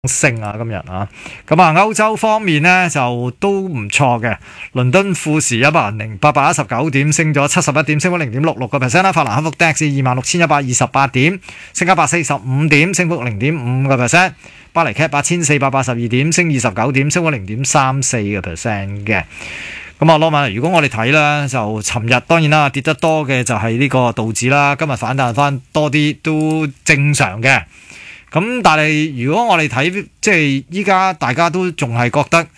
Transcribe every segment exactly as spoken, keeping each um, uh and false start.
升啊，今日啊，咁啊，歐洲方面呢，就都唔錯嘅。倫敦富時一百零八百一十九點，升咗七十一點，升幅零點六六個 percent 啦。法蘭克福 D A X 二萬六千一百二十八點，升一百四十五點，升幅零點五個 percent。巴黎 C A C 八千四百八十二點，升二十九點，升幅零點三四個 percent 嘅。咁啊，羅文，如果我哋睇啦，就尋日當然啦，跌得多嘅就係呢個道指啦，今日反彈翻多啲都正常嘅。咁但係如果我哋睇，即係依家大家都仲係覺得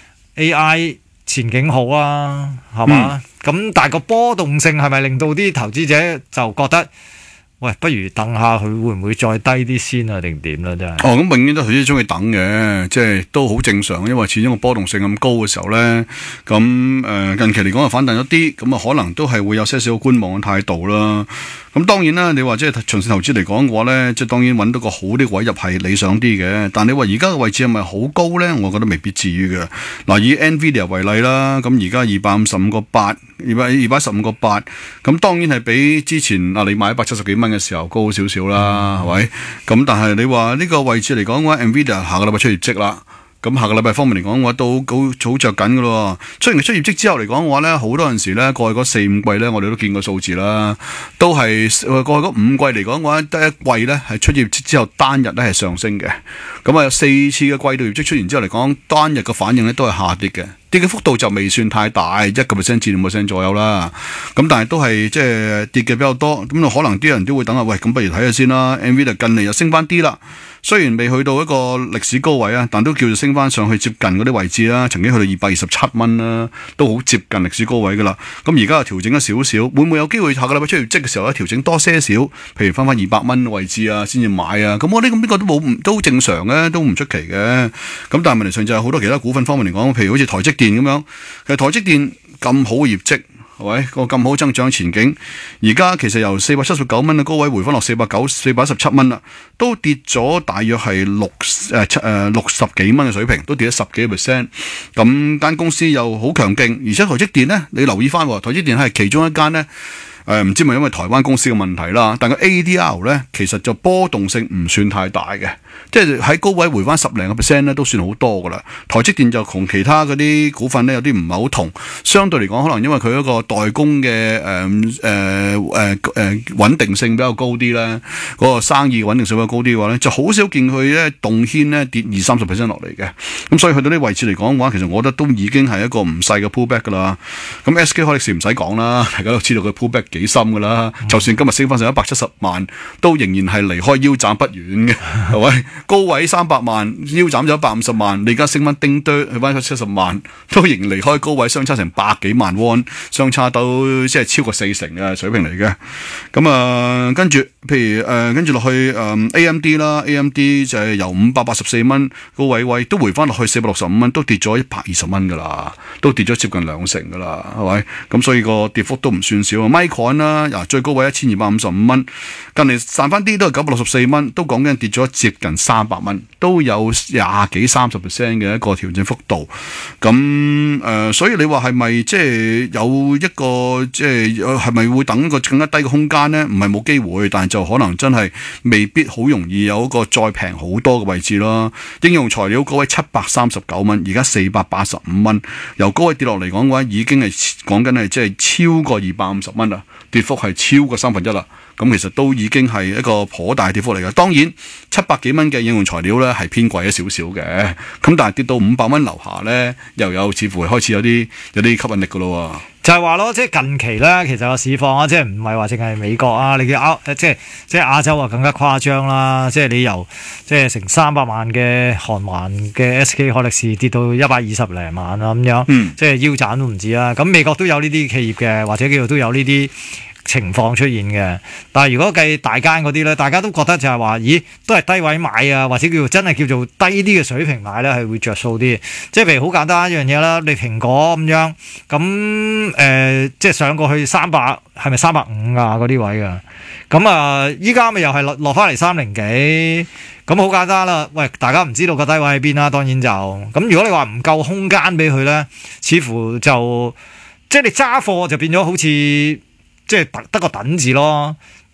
A I 前景好啊，係嘛？咁、嗯、但係個波動性係咪令到啲投資者就覺得，喂，不如等下佢會唔會再低啲先啊？定點啦，真係。 哦，咁永遠都佢都中意等嘅，即係都好正常，因為始終個波動性咁高嘅時候咧，咁誒、呃、近期嚟講就反彈咗啲，咁啊可能都係會有些少觀望嘅態度啦。咁當然啦，你話即係長線投資嚟講嘅話咧，即係當然揾到個好啲位入係理想啲嘅。但你話而家嘅位置係咪好高咧？我覺得未必至於嘅。嗱，以 Nvidia 為例啦，咁而家二百五十五個八，二百二百十五個八，咁當然係比之前啊你買一百七十幾蚊嘅時候高少少啦，係咪、嗯？咁但係你話呢個位置嚟講嘅話 ，Nvidia 下個禮拜出業績啦。咁下個禮拜方面嚟講嘅話，都好好着緊嘅咯。雖然佢出業績之後嚟講嘅話咧，好多陣時咧過去嗰四五季咧，我哋都見過數字啦，都係過去嗰五季嚟講嘅話，得一季咧係出業績之後單日咧係上升嘅。咁啊有四次嘅季度業績出現之後嚟講，單日嘅反應咧都係下跌嘅，跌嘅幅度就未算太大，一個 percent 至兩個 percent 左右啦。咁但係都係即係跌嘅比較多。咁可能啲人都會等下，喂，咁不如睇下先啦。Nvidia 近嚟又升翻啲啦。雖然未去到一個歷史高位啊，但都叫做升翻上去接近嗰啲位置啦。曾經去到二百二十七蚊啦，都好接近歷史高位噶啦。咁而家又調整咗少少，會唔會有機會下個禮拜出業績嘅時候咧調整多些少？譬如翻翻二百蚊位置啊，先至買啊。咁我呢咁呢個都冇都正常嘅，都唔出奇嘅。咁但係問題上就係好多其他股份方面嚟講，譬如好似台積電咁樣，其實台積電咁好嘅業績。喂，個咁好增長前景，而家其實由四百七十九蚊嘅高位回翻落四百九、四百一十七蚊啦，都跌咗大約係六誒七誒六十幾蚊嘅水平，都跌咗十幾個 percent。咁間公司又好強勁，而且台積電咧，你留意翻，台積電係其中一間咧。誒唔、呃、知咪因為台灣公司嘅問題啦，但個 A D R 咧其實就波動性唔算太大嘅，即係喺高位回翻十零個 percent 咧都算好多噶啦。台積電就同其他嗰啲股份咧有啲唔係好同，相對嚟講可能因為佢嗰個代工嘅誒誒誒誒穩定性比較高啲咧，嗰、那個生意穩定性比較高啲嘅話咧，就好少見佢咧動軒咧跌二三十 percent 落嚟嘅。咁所以去到呢位置嚟講嘅話，其實我覺得都已經係一個唔細嘅 pullback 噶啦。咁 S K 海力士唔使講啦，大家都知道佢 pullback 幾深噶啦，嗯、就算今日升翻上一百七十萬，都仍然係離開腰斬不遠嘅，係咪？高位三百萬，腰斬咗一百五十萬，你而家升翻叮嘟去翻七十萬，都仍然離開高位相差成百幾萬 won， 相差到即係超過四成嘅水平嚟嘅。咁啊、呃，跟住譬如誒、呃，跟住落去誒、呃、A M D 啦 ，A M D 就係由五百八十四蚊高位位都回翻落去四百六十五蚊，都跌咗一百二十蚊噶啦，都跌咗接近兩成噶啦，係咪？咁所以個跌幅都唔算少啊。Micron 啦，嗱最高位一千二百五十五蚊，近嚟散翻啲都係九百六十四蚊，都講緊跌咗接近三百蚊，都有廿幾三十 percent 嘅一個調整幅度。咁誒、呃，所以你話係咪即係有一個即係係咪會等一個更加低嘅空間咧？唔係冇機會，但係就可能真係未必好容易有一個再平好多嘅位置咯。應用材料高位七百三十九蚊，而家四百八十五蚊，由高位跌落嚟講嘅話，已經係講緊係即係超過二百五十蚊啦，跌幅係超過三分一啦。咁其實都已經係一個頗大跌幅嚟嘅。當然七百幾蚊嘅應用材料咧係偏貴咗少少嘅，咁但係跌到五百蚊樓下咧，又有似乎開始有啲有啲吸引力噶咯。 就係話咯，即係近期咧，其實個市況啊，即係唔係話淨係美國啊，你嘅亞即係即係亞洲啊更加誇張啦。即係你由即係成三百萬嘅韓環嘅 S K 海力士跌到一百二十零萬啊咁樣，嗯、即係腰斬都唔止啦。咁美國都有呢啲企業嘅，或者叫做都有呢啲情況出現嘅，但係如果計大間嗰啲咧，大家都覺得就係話，咦，都係低位買啊，或者叫做真係叫做低啲嘅水平買咧，係會着數啲。即係譬如好簡單一樣嘢啦，你蘋果咁樣，咁誒、呃，即係上過去三百，係咪三百五啊嗰啲位㗎？咁啊，依家咪又係落落翻嚟三零幾，咁好簡單啦。喂，大家唔知道個低位喺邊啦，當然就咁。如果你話唔夠空間俾佢咧，似乎就即係你揸貨就變咗好似。即係得得個等字咯，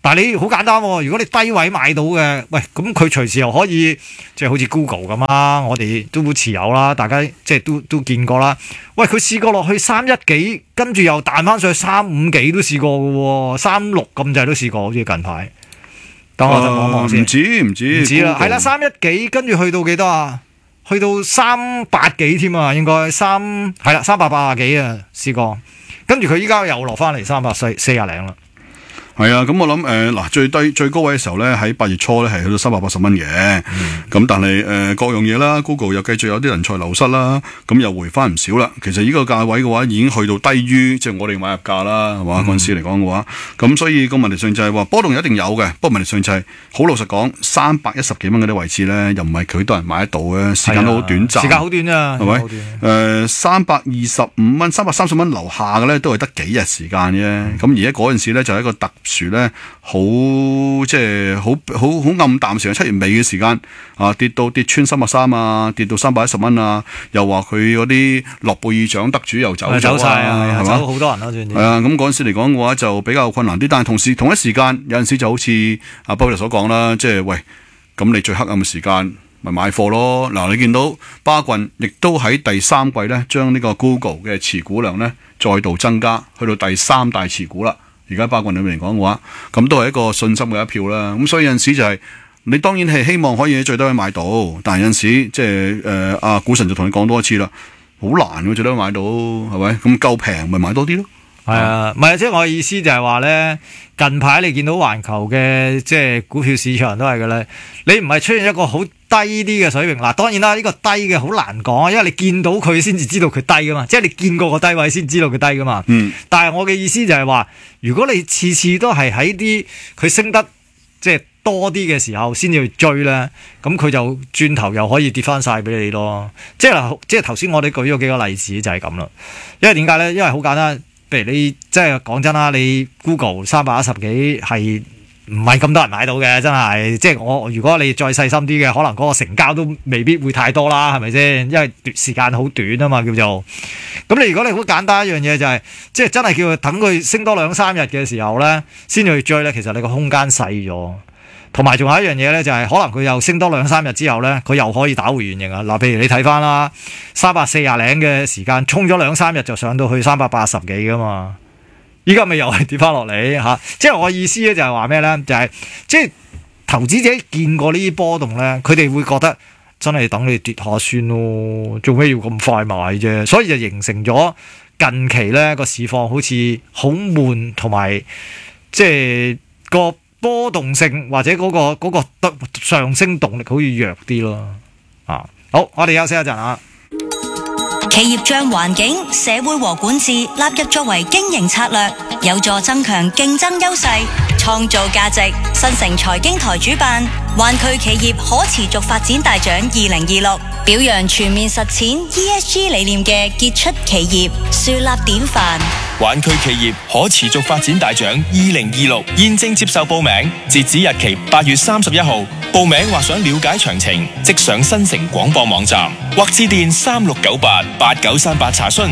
但係你好簡單喎，如果你低位買到嘅，喂，咁佢隨時又可以即係好似 Google 咁啊，我哋都會持有啦，大家即係都都見過啦。喂，佢試過落去三一幾，跟住又彈翻上去三五幾都試過嘅喎，三六咁滯都試過，好似近排。等我就望望先。 唔止唔止， 唔止啦，係啦，三一幾，跟住去到幾多啊？去到三八幾添啊，應該三係啦，三百八十幾啊，試過。跟住佢依家又落翻嚟三百四四廿零啦。 係啊，咁我諗誒嗱最低最高位嘅時候咧，喺八月初咧係去到三百八十蚊嘅，咁、嗯、但係誒、呃、各樣嘢啦 ，Google 又繼續有啲人才流失啦，咁又回翻唔少啦。其實呢個價位嘅話，已經去到低於即係我哋買入價啦，係嘛嗰陣時嚟講嘅話，咁所以個問題上就係話波動一定有嘅，不過問題上就係、是、好老實講，三百一十幾蚊嗰啲位置咧，又唔係佢多人買得到嘅，時間都好短暫， 時間好短咋， 係咪？誒三百二十五蚊、三百三十蚊樓下嘅咧，都係得幾日時間啫。咁、嗯、而家嗰陣時咧就係一個特樹咧，好即係好好好暗淡時間，七月尾嘅時間啊，跌到跌穿三百三啊，跌到三百一十蚊啊，又話佢嗰啲諾貝爾獎得主又走咗走晒啊， 係嘛？ 走好多人咯，算係啊，咁嗰陣時嚟講嘅話就比較困難啲，但係同時同一時間有陣時就好似阿波特所講啦，即係喂，咁你最黑暗嘅時間咪買貨咯。嗱，你見到巴郡亦都喺第三季咧，將呢個 Google 嘅持股量咧再度增加，去到第三大持股啦。而家巴郡裏面嚟講嘅話，咁都係一個信心嘅一票啦。咁所以有陣時就係、是、你當然係希望可以喺最低位買到，但係有陣時即係誒阿股神就同你講多一次啦，好難嘅最低位買到，係咪？咁夠平咪買多啲咯。 係啊，唔係即係我嘅意思就係話咧，近排你見到環球嘅即係股票市場都係嘅咧，你唔係出現一個好低啲嘅水平嗱，當然啦，呢、這個低嘅好難講，因為你見到佢先至知道佢低噶嘛，即係你見過個低位先知道佢低噶嘛。嗯。但係我嘅意思就係話，如果你次次都係喺啲佢升得即係多啲嘅時候先至去追咧，咁佢就轉頭又可以跌翻晒俾你咯。即係嗱，即係頭先我哋舉咗幾個例子就係咁啦。因為點解咧？因為好簡單。譬如你即係講真啦，你 Google 三百一十幾係唔係咁多人買到嘅？真係，即係我如果你再細心啲嘅，可能嗰個成交都未必會太多啦，係咪先？因為時間好短啊嘛，叫做。咁你如果你好簡單一樣嘢就係、是，即係真係叫佢等佢升多兩三日嘅時候咧，先至去追咧，其實你個空間細咗。同埋仲有一樣嘢咧，就係可能佢又升多兩三日之後咧，佢又可以打回原形啊！嗱，譬如你睇翻啦，三百四廿零嘅時間，衝咗兩三日就上到去三百八十幾噶嘛，依家咪又係跌翻落嚟嚇。即係我意思咧，就係話咩咧？就係、是、即係投資者見過呢啲波動咧，佢哋會覺得真係等你跌下算咯，做咩要咁快買啫？所以就形成咗近期咧個市況好似好悶，同埋即係個波動性或者嗰、嗰個、嗰個上升動力好似弱啲咯，啊，好，我哋休息一陣啊。 企業將環境、社會和管治納入作為經營策略，有助增強競爭優勢，創造價值。新城財經台主辦灣區企業可持續發展大獎二零二六，表揚全面實踐 E S G 理念嘅傑出企業，樹立典範。 灣區企業可持續發展大獎二零二六現正接受報名，截止日期八月三十一號。報名或想了解詳情，即上新城廣播網站或致電三六九八八九三八查詢。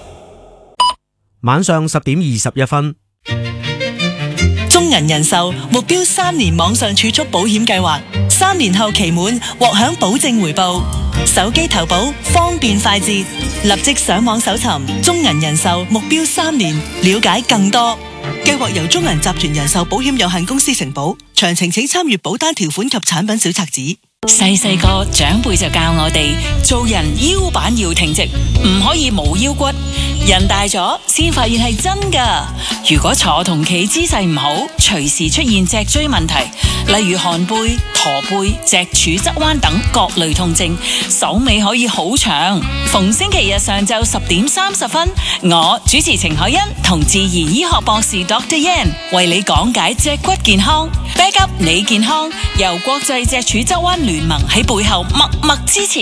晚上十點二十一分。 中銀人壽目標三年網上儲蓄保險計劃，三年後期滿獲享保證回報，手機投保方便快捷，立即上網搜尋中銀人壽目標三年，了解更多。計劃由中銀集團人壽保險有限公司承保，詳情請參閱保單條款及產品小冊子。 細細個長輩就教我哋做人腰板要挺直，唔可以冇腰骨。人大咗先發現係真噶。如果坐同企姿勢唔好，隨時出現脊椎問題，例如寒背、駝背、脊柱側彎等各類痛症，手尾可以好長。逢星期日上晝十點三十分，我主持程海欣同自然醫學博士 Doctor Yan 為你講解脊骨健康 ，back up 你健康，由國際脊柱側彎聯盟喺背後默默支持。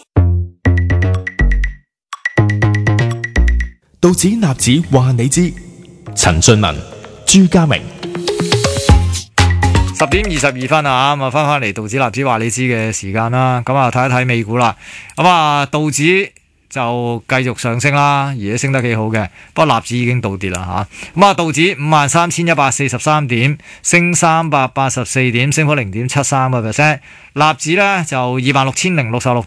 道指納指話你知，陳俊文、朱家明。 十點二十二分啊，咁啊翻返嚟道指納指話你知嘅時間啦，咁啊睇一睇美股啦，咁啊道指就繼續上升啦，而且升得幾好嘅。不過納指已經倒跌啦嚇。咁啊，道指五萬三千一百四十三點，升三百八十四點，升幅零點七三個 percent。納指咧就二萬六千零六十六